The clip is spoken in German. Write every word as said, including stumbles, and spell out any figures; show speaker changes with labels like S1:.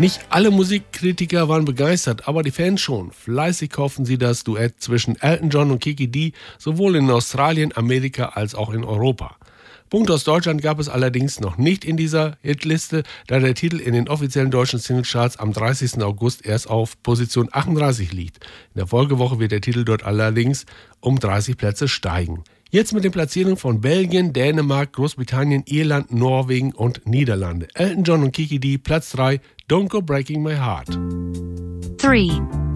S1: Nicht alle Musikkritiker waren begeistert, aber die Fans schon. Fleißig kauften sie das Duett zwischen Elton John und Kiki Dee, sowohl in Australien, Amerika als auch in Europa. Punkte aus Deutschland gab es allerdings noch nicht in dieser Hitliste, da der Titel in den offiziellen deutschen Singlecharts am dreißigsten August erst auf Position achtunddreißig liegt. In der Folgewoche wird der Titel dort allerdings um dreißig Plätze steigen. Jetzt mit den Platzierungen von Belgien, Dänemark, Großbritannien, Irland, Norwegen und Niederlande. Elton John und Kiki Dee, Platz drei, Don't Go Breaking My Heart.
S2: three.